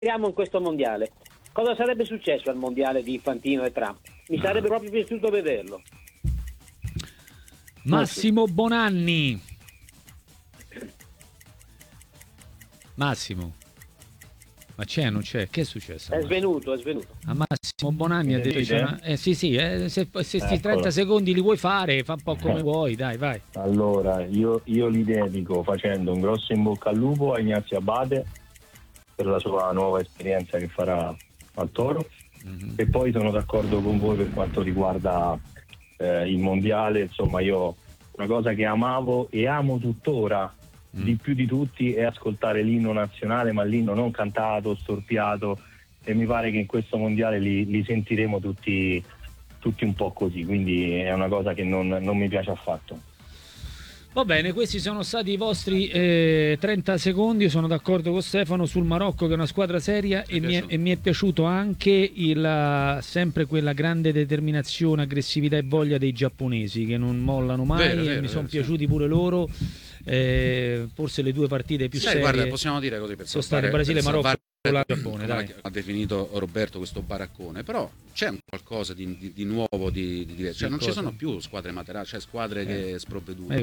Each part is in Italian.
entriamo in questo mondiale. Cosa sarebbe successo al mondiale di Infantino e Trump? Mi sarebbe proprio piaciuto vederlo. Massimo Bonanni. Massimo. Ma c'è o non c'è? Che è successo? È svenuto. A Massimo Bonanni ha detto se 30 secondi li vuoi fare, fa un po' come vuoi, dai, vai. Allora, io li dedico facendo un grosso in bocca al lupo a Ignazio Abate per la sua nuova esperienza che farà al Toro, e poi sono d'accordo con voi per quanto riguarda il mondiale. Insomma, io una cosa che amavo e amo tuttora di più di tutti è ascoltare l'inno nazionale, ma l'inno non cantato, storpiato, e mi pare che in questo mondiale li sentiremo tutti un po' così, quindi è una cosa che non mi piace affatto. Va bene, questi sono stati i vostri 30 secondi. Io sono d'accordo con Stefano sul Marocco, che è una squadra seria, e mi è piaciuto anche sempre quella grande determinazione, aggressività e voglia dei giapponesi, che non mollano mai, mi sono piaciuti pure loro. Forse le due partite più serie, guarda, possiamo dire così, per sono state Brasile e Marocco, la Giappone, dai. Ha definito Roberto questo baraccone, però c'è qualcosa di nuovo, di diverso, cioè non ci sono più squadre materate, cioè squadre che sprovvedute.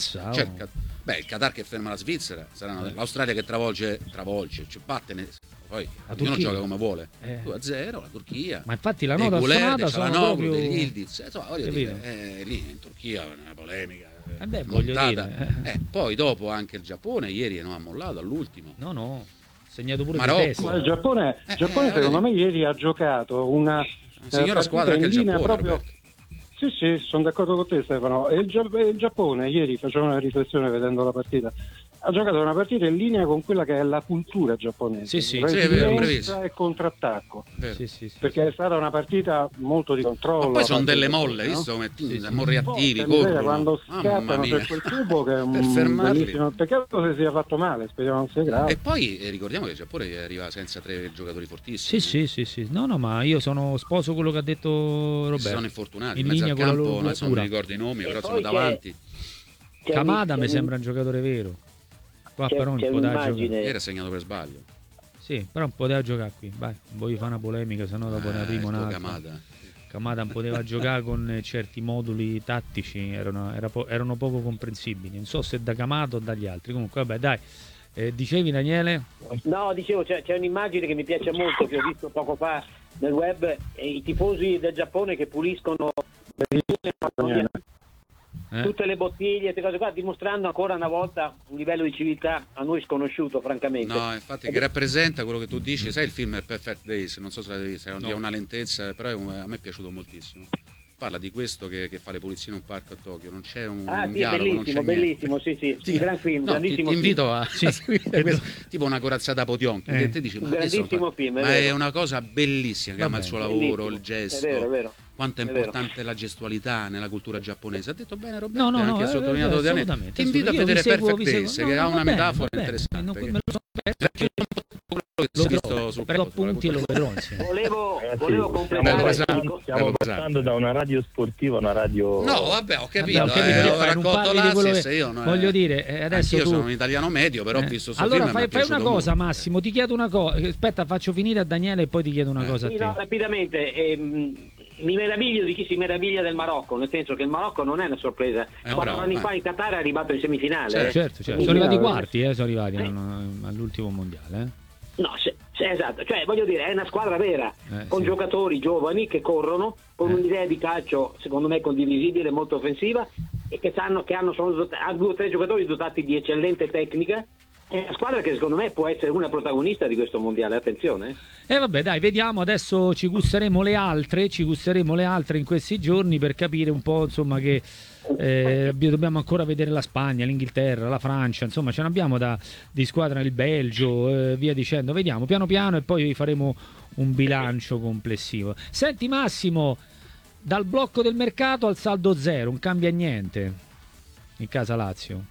Il Qatar che ferma la Svizzera, l'Australia che travolge, cioè batte, poi ognuno gioca come vuole. 2-0 la Turchia, ma infatti la nota assonata sono proprio degli Ildiz, lì in Turchia una polemica. Voglio dire. Poi dopo anche il Giappone ieri ha mollato all'ultimo. No, segnato pure Marocco. Ma il Giappone secondo me ieri ha giocato una signora squadra anche il Giappone proprio. Sì, sono d'accordo con te, Stefano. E il Giappone ieri, facevo una riflessione vedendo la partita, ha giocato una partita in linea con quella che è la cultura giapponese, resilienza e contrattacco. Perché è stata una partita molto di controllo. Ma poi sono delle molle, visto come reattivi, corrono. Quando scappano c'è quel tubo che è un bellissimo peccato se sia fatto male, speriamo non sia grave. E poi ricordiamo che il Giappone arriva senza 3 giocatori fortissimi. Sì. No, ma io sono sposo quello che ha detto Roberto. Sono infortunati in mezzo al campo, adesso non mi ricordo i nomi, però sono davanti. Kamada mi sembra un giocatore vero. Qua però un po' da giocare. Era segnato per sbaglio. Sì, però un po' da giocare qui. Vai, non voglio fare una polemica, sennò dopo ne aprimo un'altra. Kamada non poteva giocare con certi moduli tattici, erano poco comprensibili. Non so se da Kamada o dagli altri. Comunque, vabbè, dai. Dicevi, Daniele? No, dicevo, c'è un'immagine che mi piace molto, che ho visto poco fa nel web, i tifosi del Giappone che puliscono tutte le bottiglie, queste cose qua, dimostrando ancora una volta un livello di civiltà a noi sconosciuto, francamente. No, infatti, che rappresenta quello che tu dici. Sai il film Perfect Days? Non so se l'avete visto, è una lentezza, però a me è piaciuto moltissimo. Parla di questo che fa le pulizie in un parco a Tokyo, non c'è un dialogo, bellissimo, sì, gran film, grandissimo ti invito a tipo una corazzata Potionchi, te dici, grandissimo film, ma è una cosa bellissima, che ama il suo lavoro, il gesto, è vero. Quanto è importante la gestualità nella cultura giapponese. Ha detto bene Roberto, no, anche sottolineato Daniele. Ti invito a vedere Perfect Days, che ha una metafora interessante. Però appunti e lo vedrò. Volevo completare. Stiamo passando da una radio sportiva a una radio. No, vabbè, ho capito. Ho raccolto l'Asis. Voglio dire, adesso io sono un italiano medio, però ho visto allora fai una cosa, Massimo. Ti chiedo una cosa. Aspetta, faccio finire a Daniele e poi ti chiedo una cosa a te. No, rapidamente. Mi meraviglio di chi si meraviglia del Marocco, nel senso che il Marocco non è una sorpresa. 4 anni fa il Qatar è arrivato in semifinale. Certo. Sono arrivati quarti, sono arrivati all'ultimo mondiale. No, esatto, cioè voglio dire, è una squadra vera, con giocatori giovani che corrono, con un'idea di calcio secondo me condivisibile, molto offensiva, e che ha 2 o 3 giocatori dotati di eccellente tecnica. È una squadra che secondo me può essere una protagonista di questo mondiale, attenzione. Vabbè, dai, vediamo, adesso ci gusteremo le altre in questi giorni per capire un po', insomma, che dobbiamo ancora vedere la Spagna, l'Inghilterra, la Francia, insomma ce ne abbiamo di squadra, il Belgio, via dicendo. Vediamo piano piano e poi faremo un bilancio complessivo. Senti Massimo, dal blocco del mercato al saldo zero, non cambia niente in casa Lazio.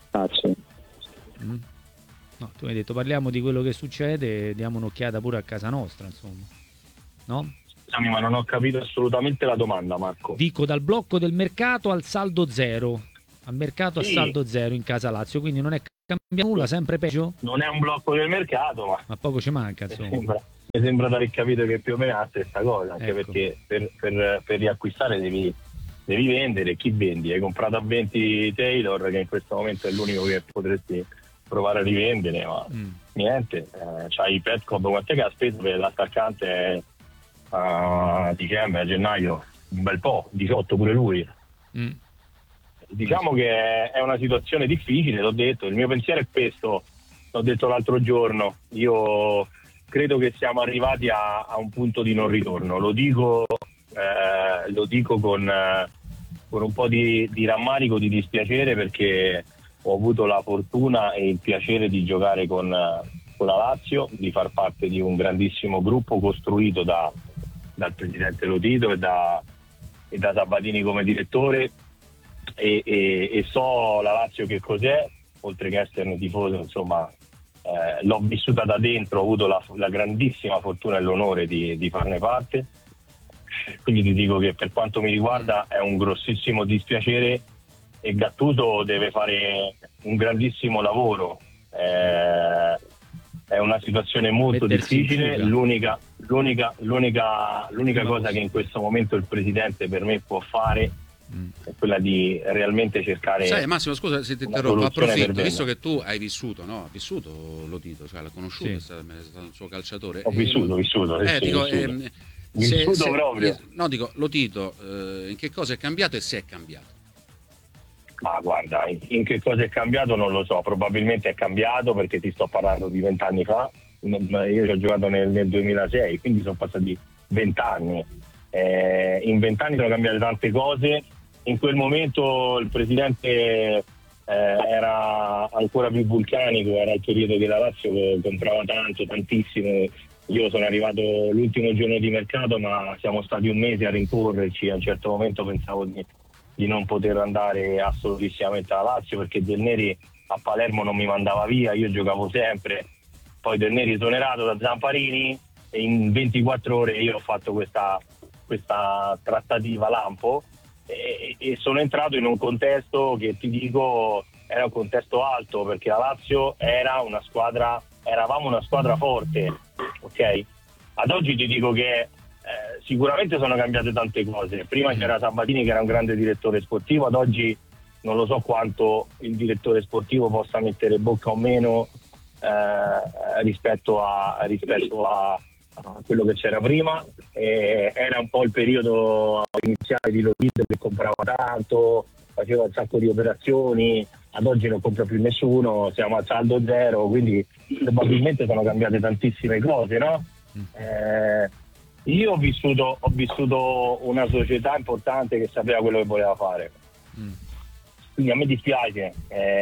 No, tu mi hai detto parliamo di quello che succede e diamo un'occhiata pure a casa nostra, insomma. No? Scusami, ma non ho capito assolutamente la domanda, Marco. Dico dal blocco del mercato al saldo zero. Al mercato a saldo zero in casa Lazio, quindi non è cambiato nulla, sempre peggio? Non è un blocco del mercato, ma poco ci manca, insomma. mi sembra di aver capito che più o meno è la stessa cosa, anche perché per riacquistare devi vendere. Chi vendi? Hai comprato a 20 Taylor, che in questo momento è l'unico che potresti provare a rivendere, ma niente. C'hai Petkov, quant'è che ha speso per l'attaccante a dicembre, a gennaio? Un bel po', 18 pure lui. Diciamo che è una situazione difficile, l'ho detto, il mio pensiero è questo, l'ho detto l'altro giorno, io credo che siamo arrivati a un punto di non ritorno, lo dico con un po' di rammarico, di dispiacere, perché ho avuto la fortuna e il piacere di giocare con la Lazio, di far parte di un grandissimo gruppo costruito dal presidente Lotito e da Sabatini come direttore, e so la Lazio che cos'è, oltre che essere un tifoso, insomma, l'ho vissuta da dentro, ho avuto la grandissima fortuna e l'onore di farne parte, quindi ti dico che per quanto mi riguarda è un grossissimo dispiacere, e Gattuso deve fare un grandissimo lavoro. È una situazione molto difficile. L'unica cosa che in questo momento il presidente per me può fare è quella di realmente cercare. Sai, Massimo, scusa se ti interrompo, approfitto, visto che tu hai vissuto, no? Ha vissuto Lotito, cioè l'ha conosciuto, è stato un suo calciatore. Ho vissuto. Vissuto proprio. No, dico, Lotito, in che cosa è cambiato e se è cambiato? Ma guarda, in che cosa è cambiato non lo so, probabilmente è cambiato perché ti sto parlando di 20 anni fa, io ci ho giocato nel 2006, quindi sono passati 20 anni. In 20 anni sono cambiate tante cose, in quel momento il presidente era ancora più vulcanico, era il periodo che la Lazio comprava tantissimo. Io sono arrivato l'ultimo giorno di mercato, ma siamo stati un mese a rincorrerci, a un certo momento pensavo di non poter andare assolutissimamente alla Lazio, perché Del Neri a Palermo non mi mandava via, io giocavo sempre, poi Del Neri esonerato da Zamparini e in 24 ore io ho fatto questa trattativa lampo e sono entrato in un contesto che ti dico era un contesto alto, perché la Lazio eravamo una squadra forte, ok? Ad oggi ti dico che sicuramente sono cambiate tante cose. Prima c'era Sabatini che era un grande direttore sportivo, ad oggi non lo so quanto il direttore sportivo possa mettere bocca o meno rispetto a quello che c'era prima. Era un po' il periodo iniziale di Lotito che comprava tanto, faceva un sacco di operazioni, ad oggi non compra più nessuno, siamo a saldo zero, quindi probabilmente sono cambiate tantissime cose, no? Io ho vissuto una società importante che sapeva quello che voleva fare, quindi a me dispiace.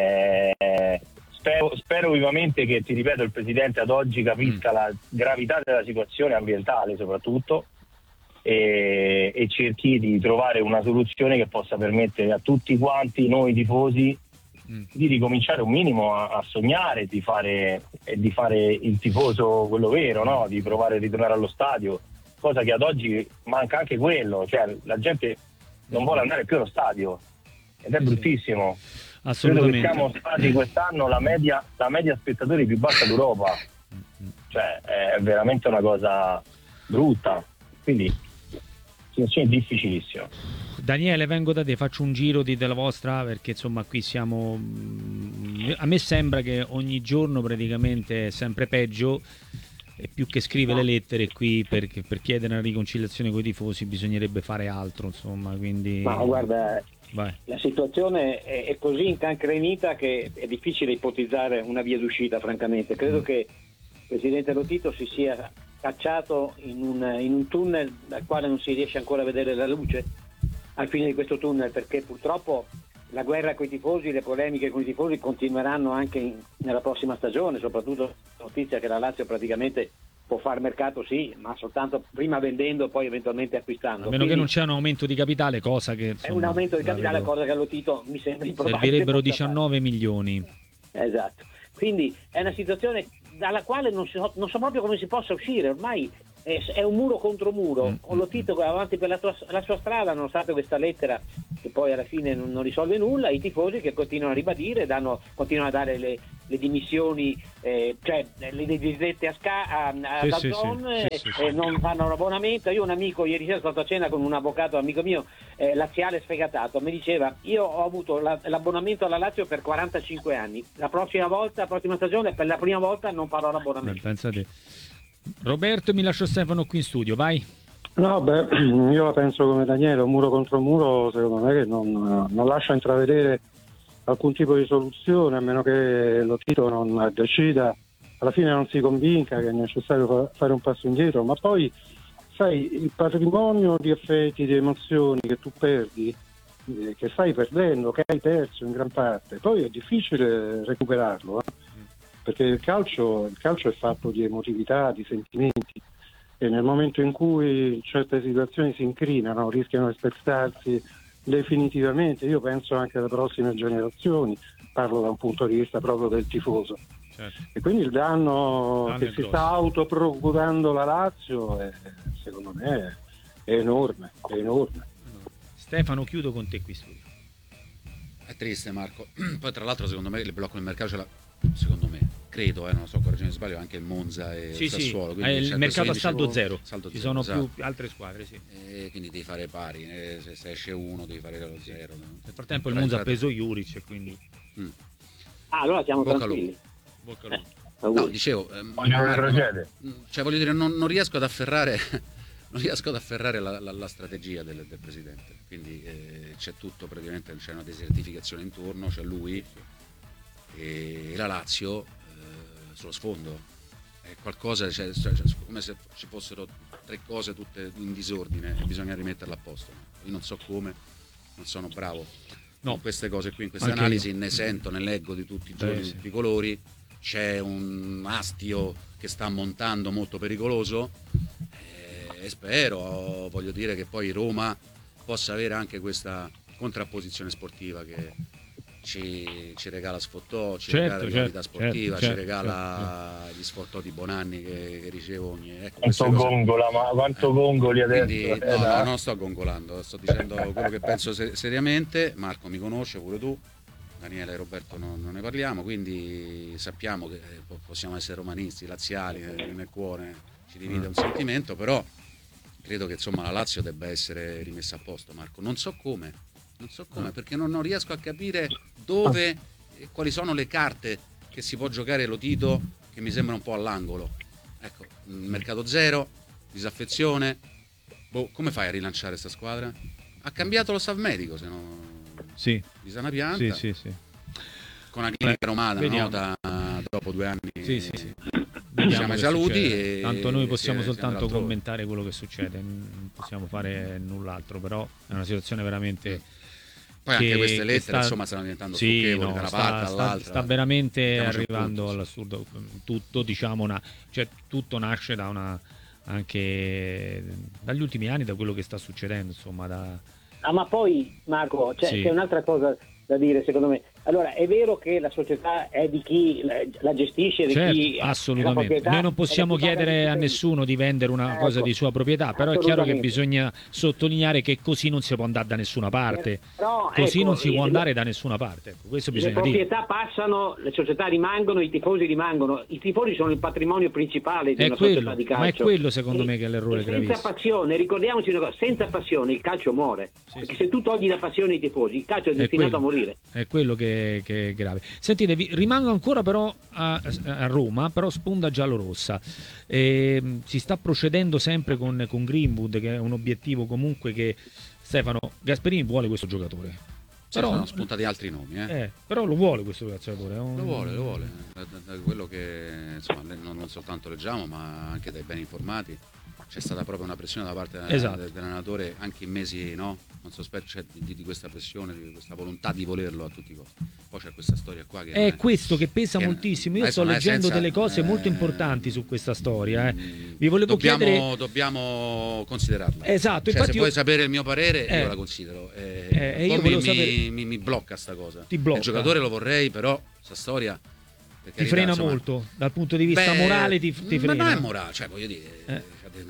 Spero vivamente che, ti ripeto, il presidente ad oggi capisca la gravità della situazione ambientale soprattutto e cerchi di trovare una soluzione che possa permettere a tutti quanti noi tifosi di ricominciare un minimo a sognare, di fare il tifoso quello vero, no? Di provare a ritornare allo stadio, cosa che ad oggi manca anche quello, cioè la gente non vuole andare più allo stadio ed è bruttissimo. Assolutamente. Credo che siamo stati quest'anno la media spettatori più bassa d'Europa, cioè è veramente una cosa brutta, quindi situazione difficilissima. Daniele, vengo da te, faccio un giro della vostra, perché insomma qui siamo, a me sembra che ogni giorno praticamente è sempre peggio, e più che scrivere le lettere qui per chiedere una riconciliazione con i tifosi bisognerebbe fare altro, insomma, quindi... Ma guarda, vai. La situazione è così incancrenita che è difficile ipotizzare una via d'uscita, francamente. Credo che il presidente Lotito si sia cacciato in un tunnel dal quale non si riesce ancora a vedere la luce al fine di questo tunnel, perché purtroppo la guerra con i tifosi, le polemiche con i tifosi continueranno anche nella prossima stagione, soprattutto la notizia che la Lazio praticamente può fare mercato, sì, ma soltanto prima vendendo e poi eventualmente acquistando. A meno che non c'è un aumento di capitale, cosa che insomma, è un aumento di capitale, cosa che allo Tito mi sembra improbabile. Servirebbero 19 milioni. Esatto. Quindi è una situazione dalla quale non so proprio come si possa uscire, ormai è un muro contro muro. Con lo Tito va avanti per la sua strada, nonostante questa lettera che poi alla fine non risolve nulla, i tifosi che continuano a ribadire, continuano a dare le dimissioni, cioè le disdette a DAZN, non fanno l'abbonamento. Io ho un amico, ieri sera sono stato a cena con un avvocato amico mio, laziale sfegatato, mi diceva: io ho avuto l'abbonamento alla Lazio per 45 anni, la prossima stagione per la prima volta non farò l'abbonamento. Pensate. Roberto, mi lascio Stefano qui in studio, vai. No, io la penso come Daniele, un muro contro muro secondo me che non lascia intravedere alcun tipo di soluzione, a meno che lo Tito non decida, alla fine non si convinca che è necessario fare un passo indietro, ma poi sai, il patrimonio di affetti, di emozioni che tu perdi, che stai perdendo, che hai perso in gran parte, poi è difficile recuperarlo, perché il calcio è fatto di emotività, di sentimenti, e nel momento in cui certe situazioni si incrinano, rischiano di spezzarsi definitivamente. Io penso anche alle prossime generazioni, parlo da un punto di vista proprio del tifoso. Certo. E quindi il danno che si sta autoprocurando la Lazio secondo me è enorme. Stefano, chiudo con te qui studio. È triste, Marco. Poi tra l'altro secondo me il blocco del mercato ce l'ha, secondo me, credo, non lo so, correggimi se sbaglio, anche il Monza e il Sassuolo. Il mercato a saldo zero. Ci sono più altre squadre, sì. Quindi devi fare pari, se esce uno devi fare lo zero. Nel frattempo il Monza ha preso Juric, quindi... allora siamo tranquilli. No, dicevo, cioè voglio dire, non riesco ad afferrare la strategia del presidente, quindi c'è tutto, praticamente c'è una desertificazione intorno, c'è lui e la Lazio sullo sfondo è qualcosa, cioè, come se ci fossero tre cose tutte in disordine e bisogna rimetterle a posto. Io non so come, non sono bravo in queste cose qui, in queste analisi, ne sento, ne leggo di tutti i giorni, di tutti i colori. C'è un astio che sta montando molto pericoloso e spero, voglio dire, che poi Roma possa avere anche questa contrapposizione sportiva che ci regala Sfottò, ci regala la vita sportiva, ci regala gli Sfottò di Bonanni che ricevo ogni... quanto gongoli adesso? Quindi, no, non sto gongolando, sto dicendo quello che penso seriamente. Marco mi conosce, pure tu, Daniele e Roberto non ne parliamo, quindi sappiamo che possiamo essere romanisti, laziali, nel cuore ci divide un sentimento, però credo che insomma la Lazio debba essere rimessa a posto, Marco. Non so come, perché non riesco a capire dove e quali sono le carte che si può giocare lo Tito, che mi sembra un po' all'angolo. Ecco, mercato zero, disaffezione. Come fai a rilanciare questa squadra? Ha cambiato lo staff medico, se no... Sì. Di sana pianta. Sì. Con una clinica romana, no? Dopo 2 anni. Sì. Siamo ai saluti. Tanto noi possiamo soltanto commentare quello che succede, non possiamo fare null'altro, però è una situazione veramente... Poi anche queste lettere insomma stanno diventando stucchevoli da una parte all'altra. Sta veramente arrivando all'assurdo. Tutto, diciamo, tutto nasce da anche dagli ultimi anni, da quello che sta succedendo, insomma, ma poi Marco, c'è un'altra cosa da dire, secondo me. Allora, è vero che la società è di chi la gestisce, di chi assolutamente. Noi non possiamo chiedere a nessuno di vendere una cosa di sua proprietà, però è chiaro che bisogna sottolineare che così non si può andare da nessuna parte. Così non si può andare da nessuna parte. Questo bisogna dire. Le proprietà passano, le società rimangono, i tifosi rimangono. I tifosi sono il patrimonio principale di una società di calcio. Ma è quello, secondo me, che è l'errore gravissimo. Senza passione, ricordiamoci una cosa, senza passione il calcio muore. Perché se tu togli la passione ai tifosi, il calcio è destinato a morire. È quello che è grave. Sentite, rimango ancora però a Roma, però sponda giallorossa. Si sta procedendo sempre con Greenwood, che è un obiettivo comunque che Stefano Gasperini vuole questo giocatore. Però sono spuntati altri nomi, però lo vuole questo calciatore. Lo vuole. Da quello che insomma non soltanto leggiamo, ma anche dai ben informati, c'è stata proprio una pressione da parte dell'allenatore anche in mesi, no? Non sospetto di questa pressione, di questa volontà di volerlo a tutti i costi. Poi c'è questa storia qua che è questo che pesa moltissimo. Io sto leggendo delle cose molto importanti su questa storia. Vi volevo chiedere... Dobbiamo considerarla. Esatto. Cioè, se vuoi sapere il mio parere, io la considero. Mi blocca sta cosa. Ti blocca. Il giocatore lo vorrei, però questa storia... Ti frena molto dal punto di vista morale, ti frena. Ma non è morale, cioè voglio dire,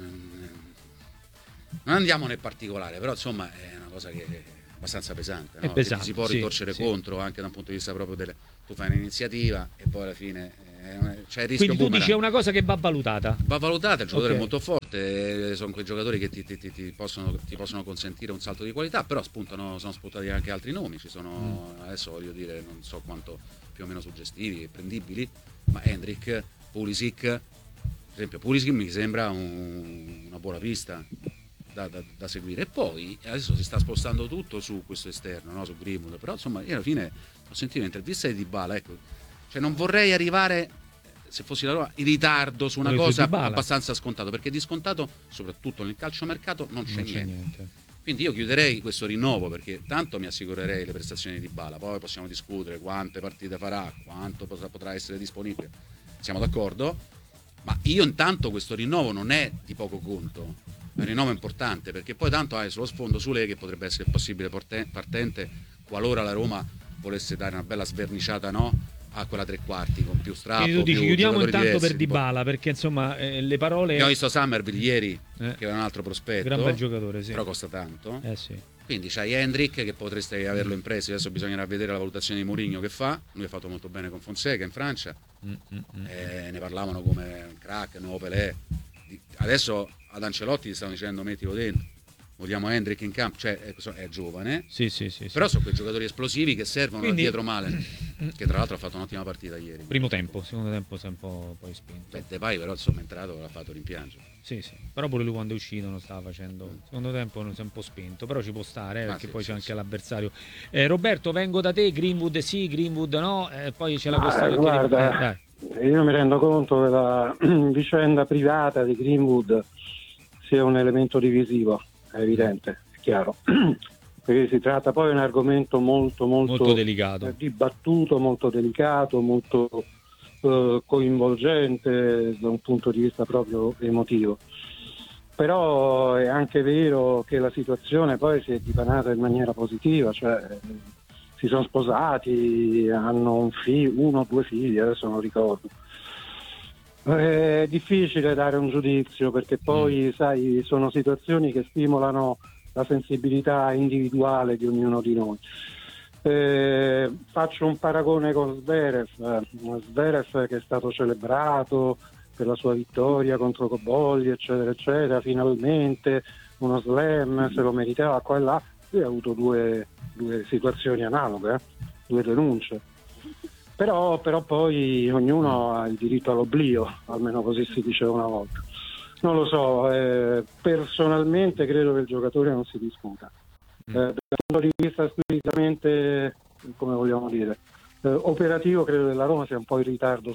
non andiamo nel particolare, però insomma è una cosa che è abbastanza pesante, no? È pesante, si può ritorcere contro anche da un punto di vista proprio tu fai un'iniziativa e poi alla fine c'è il rischio. Quindi tu dici è una cosa che va valutata. Va valutata, il giocatore è molto forte, sono quei giocatori che ti possono consentire un salto di qualità, però sono spuntati anche altri nomi, ci sono adesso voglio dire, non so quanto più o meno suggestivi e prendibili, ma Hendrik, Pulisic, per esempio Pulisic mi sembra una buona pista da seguire, e poi adesso si sta spostando tutto su questo esterno, no? Su Greenwood, però insomma io alla fine ho sentito un'intervista di Dybala, ecco, cioè non vorrei arrivare, se fossi la Roma, in ritardo su una cosa abbastanza scontato, perché di scontato soprattutto nel calciomercato non c'è niente. Quindi io chiuderei questo rinnovo, perché tanto mi assicurerei le prestazioni di Dybala, poi possiamo discutere quante partite farà, quanto potrà essere disponibile, siamo d'accordo, ma io intanto questo rinnovo non è di poco conto, è un rinnovo importante, perché poi tanto hai sullo sfondo Sule che potrebbe essere il possibile partente qualora la Roma volesse dare una bella sverniciata, no? A quella tre quarti con più strappo. Quindi tu dici chiudiamo intanto per Dybala, perché insomma le parole. Abbiamo visto Summerville ieri, che era un altro prospetto, gran bel giocatore, sì, però costa tanto. Sì. Quindi c'hai Hendrik che potreste averlo in prestito, adesso bisognerà vedere la valutazione di Mourinho che fa. Lui ha fatto molto bene con Fonseca in Francia, ne parlavano come un crack, nuovo Pelé. Adesso ad Ancelotti stanno dicendo mettilo dentro, vogliamo Hendrik in campo, cioè è giovane, sì, però sono quei giocatori esplosivi che servono. Quindi, dietro Male, che tra l'altro ha fatto un'ottima partita ieri. Primo tempo, secondo tempo si è un po' poi spinto. Depay però insomma è entrato, l'ha fatto rimpiangere. Sì, però pure lui quando è uscito non stava facendo. Secondo tempo non si è un po' spinto, però ci può stare, perché poi c'è anche l'avversario. Roberto, vengo da te, Greenwood sì, Greenwood no, poi c'è la questione. Guarda, io mi rendo conto che la vicenda privata di Greenwood sia un elemento divisivo, è evidente, è chiaro, perché si tratta poi di un argomento molto delicato, dibattuto, molto delicato, molto coinvolgente da un punto di vista proprio emotivo. Però è anche vero che la situazione poi si è dipanata in maniera positiva, cioè si sono sposati, hanno uno o due figli, adesso non ricordo. È difficile dare un giudizio, perché poi sai, sono situazioni che stimolano la sensibilità individuale di ognuno di noi. Faccio un paragone con Zverev che è stato celebrato per la sua vittoria contro Cobolli, eccetera eccetera, finalmente uno slam, se lo meritava qua e là. Lui ha avuto due situazioni analoghe, due denunce. Però poi ognuno ha il diritto all'oblio, almeno così si diceva una volta. Non lo so, personalmente credo che il giocatore non si discuta. Dal punto di vista squisitamente, come vogliamo dire, operativo, credo che la Roma sia un po' in ritardo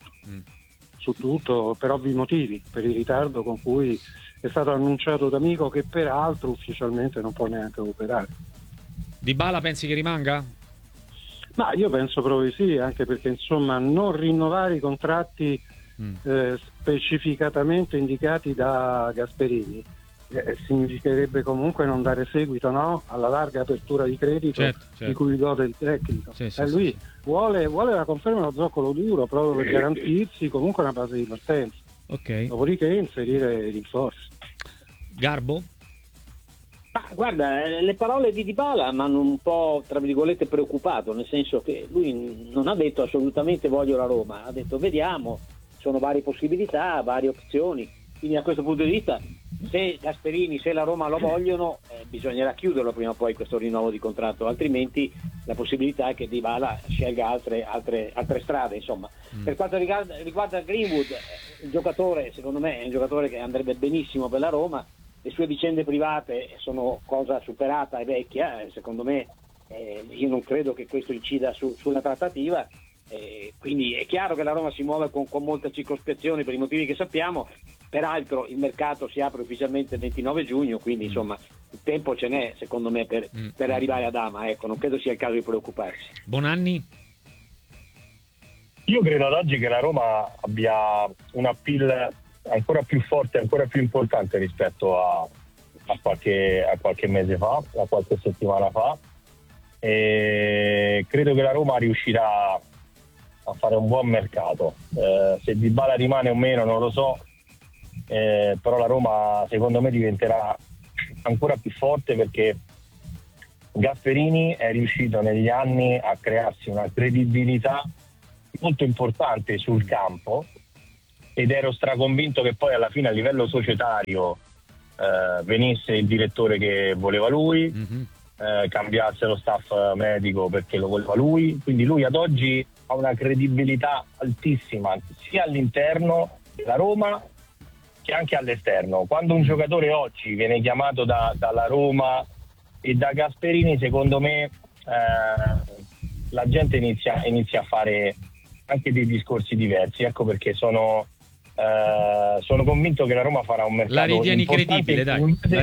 su tutto, per ovvi motivi, per il ritardo con cui è stato annunciato D'Amico, che peraltro ufficialmente non può neanche operare. Dybala pensi che rimanga? Ma io penso proprio di sì, anche perché insomma non rinnovare i contratti specificatamente indicati da Gasperini significherebbe comunque non dare seguito, no? Alla larga apertura di credito, certo. Di cui gode il tecnico. Lui vuole la conferma dello zoccolo duro proprio per garantirsi comunque una base di partenza. Dopodiché inserire i rinforzi. Garbo? Guarda, le parole di Dybala mi hanno un po', tra virgolette, preoccupato, nel senso che lui non ha detto assolutamente voglio la Roma, ha detto vediamo, sono varie possibilità, varie opzioni, quindi da questo punto di vista se Gasperini, se la Roma lo vogliono, bisognerà chiuderlo prima o poi questo rinnovo di contratto, altrimenti la possibilità è che Dybala scelga altre strade, insomma. Per quanto riguarda Greenwood, il giocatore secondo me è un giocatore che andrebbe benissimo per la Roma. Le sue vicende private sono cosa superata e vecchia, secondo me io non credo che questo incida sulla trattativa, quindi è chiaro che la Roma si muove con molta circospezione per i motivi che sappiamo, peraltro il mercato si apre ufficialmente il 29 giugno, quindi insomma il tempo ce n'è secondo me per arrivare ad Ama, ecco, non credo sia il caso di preoccuparsi. Bonanni? Io credo ad oggi che la Roma abbia un appeal ancora più forte, ancora più importante rispetto a qualche mese fa, a qualche settimana fa, e credo che la Roma riuscirà a fare un buon mercato. Se Dybala rimane o meno non lo so, però la Roma secondo me diventerà ancora più forte, perché Gasperini è riuscito negli anni a crearsi una credibilità molto importante sul campo, ed ero straconvinto che poi alla fine a livello societario venisse il direttore che voleva lui, cambiasse lo staff medico perché lo voleva lui, quindi lui ad oggi ha una credibilità altissima sia all'interno della Roma che anche all'esterno. Quando un giocatore oggi viene chiamato dalla Roma e da Gasperini, secondo me la gente inizia a fare anche dei discorsi diversi, ecco perché sono convinto che la Roma farà un mercato la ritieni credibile, dai.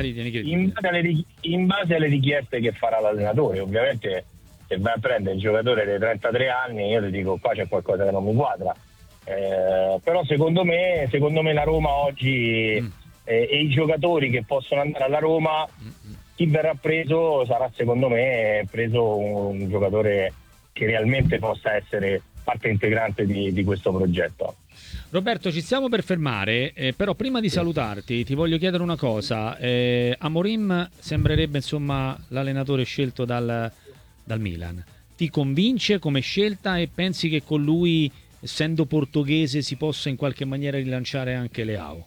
In base alle richieste che farà l'allenatore. Ovviamente se vai a prendere il giocatore dei 33 anni, io ti dico qua c'è qualcosa che non mi quadra, però secondo me la Roma oggi e i giocatori che possono andare alla Roma, chi verrà preso sarà secondo me preso un giocatore che realmente possa essere parte integrante di questo progetto. Roberto, ci stiamo per fermare, però prima di salutarti ti voglio chiedere una cosa. Amorim sembrerebbe insomma l'allenatore scelto dal Milan. Ti convince come scelta e pensi che con lui, essendo portoghese, si possa in qualche maniera rilanciare anche Leao?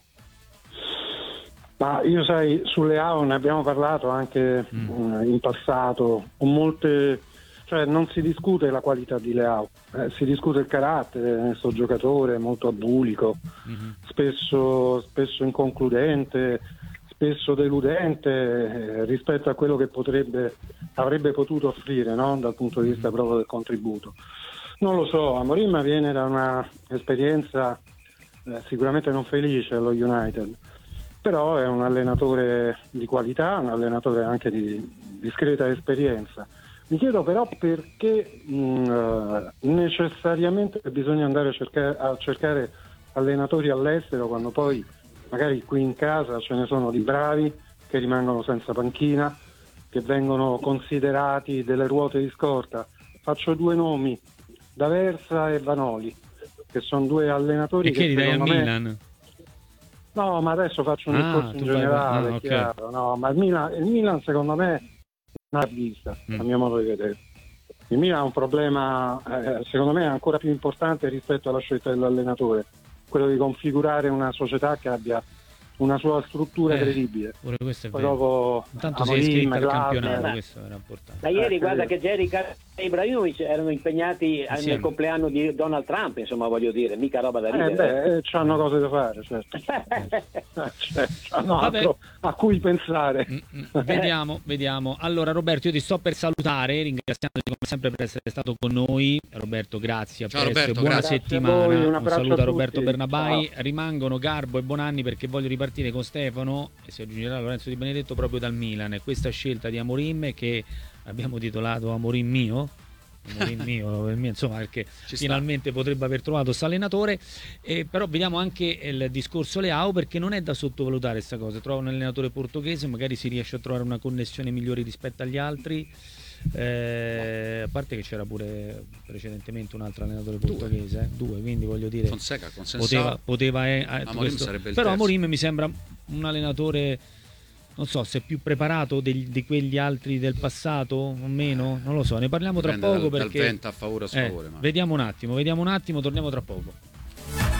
Ma io sai, su Leao ne abbiamo parlato anche in passato, con molte... Cioè non si discute la qualità di Leao, si discute il carattere di questo giocatore molto abulico, spesso inconcludente, spesso deludente rispetto a quello che avrebbe potuto offrire, no? Dal punto di vista proprio del contributo. Non lo so, Amorim viene da una esperienza sicuramente non felice allo United, però è un allenatore di qualità, un allenatore anche di discreta esperienza. Mi chiedo però perché necessariamente bisogna andare a cercare allenatori all'estero quando poi magari qui in casa ce ne sono di bravi che rimangono senza panchina, che vengono considerati delle ruote di scorta. Faccio due nomi, D'Aversa e Vanoli, che sono due allenatori che secondo me... Milan? No, ma adesso faccio un discorso in generale, okay. Chiaro. No, ma il Milan secondo me non ha vista, a mio modo di vedere. Il Milan ha un problema, secondo me, ancora più importante rispetto alla scelta dell'allenatore, quello di configurare una società che abbia una sua struttura credibile. Pure questo è poi vero. Dopo intanto sei iscritto al campionato, questo era importante. Ma ieri guarda che Jerry e Ibrahimovic erano impegnati nel compleanno di Donald Trump, insomma, voglio dire, mica roba da ridere. C'hanno cose da fare, certo. C'hanno altro a cui pensare. Vediamo. Allora Roberto, io ti sto per salutare, ringraziandoti come sempre per essere stato con noi. Roberto, grazie. Ciao Roberto, buona grazie. settimana. Un saluto a Roberto Bernabai. Ciao. Rimangono Garbo e Bonanni perché voglio ripartire con Stefano e si aggiungerà Lorenzo Di Benedetto proprio dal Milan, e questa scelta di Amorim che abbiamo titolato Amorim mio, insomma, perché finalmente potrebbe aver trovato questo allenatore. Però vediamo anche il discorso Leao, perché non è da sottovalutare questa cosa. Trova un allenatore portoghese, magari si riesce a trovare una connessione migliore rispetto agli altri, a parte che c'era pure precedentemente un altro allenatore portoghese, due, quindi voglio dire Fonseca, poteva Amorim sarebbe il però terzo. Amorim mi sembra un allenatore, non so se è più preparato di quegli altri del passato o meno, non lo so, ne parliamo tra poco, perché dal vento a favore o a sfavore, vediamo un attimo, torniamo tra poco.